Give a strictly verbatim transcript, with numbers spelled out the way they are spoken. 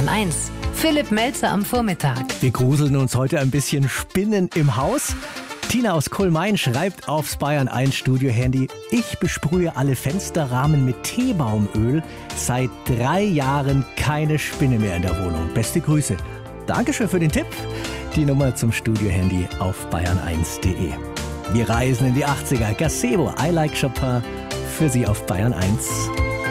Bayern eins. Philipp Melzer am Vormittag. Wir gruseln uns heute ein bisschen Spinnen im Haus. Tina aus Kohlmain schreibt aufs Bayern eins Studio-Handy: Ich besprühe alle Fensterrahmen mit Teebaumöl. Seit drei Jahren keine Spinne mehr in der Wohnung. Beste Grüße. Dankeschön für den Tipp. Die Nummer zum Studio-Handy auf bayern eins punkt de. Wir reisen in die achtziger. Gazebo, I Like Chopin, für Sie auf Bayern eins.